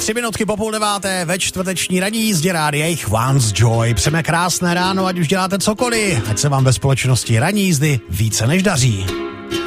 3 minutky po 8:30 ve čtvrteční ranní jízdě rádia Chvánc Joy. Přejeme krásné ráno, ať už děláte cokoliv, ať se vám ve společnosti ranní jízdy více než daří.